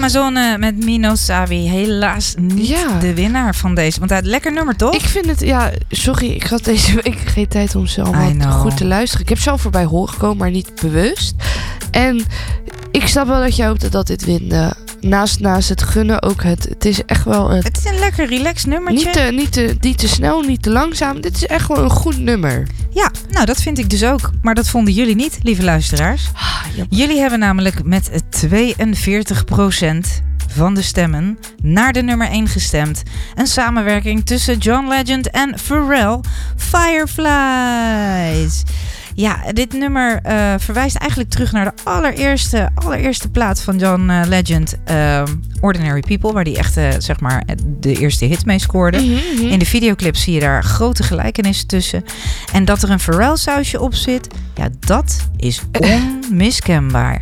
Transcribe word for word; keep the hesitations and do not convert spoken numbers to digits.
Amazone met Mino Savi. Helaas niet Ja. de winnaar van deze. Want hij had een lekker nummer, toch? Ik vind het, ja, sorry, ik had deze week geen tijd om ze I allemaal know. goed te luisteren. Ik heb zelf voorbij horen komen, maar niet bewust. En ik snap wel dat je hoopt dat dit wint. Uh, naast, naast het gunnen ook het. Het is echt wel een. Het is een lekker relaxed nummertje. Niet te, niet, te, niet te snel, niet te langzaam. Dit is echt wel een goed nummer. Ja, nou dat vind ik dus ook. Maar dat vonden jullie niet, lieve luisteraars. Ah, Jullie hebben namelijk met tweeënveertig procent van de stemmen naar de nummer één gestemd. Een samenwerking tussen John Legend en Pharrell, Fireflies. Ja, dit nummer uh, verwijst eigenlijk terug naar de allereerste, allereerste plaat van John uh, Legend, uh, Ordinary People, waar die echt uh, zeg maar de eerste hit mee scoorde. Mm-hmm, mm-hmm. In de videoclip zie je daar grote gelijkenissen tussen. En dat er een Pharrell sausje op zit, ja, dat is onmiskenbaar.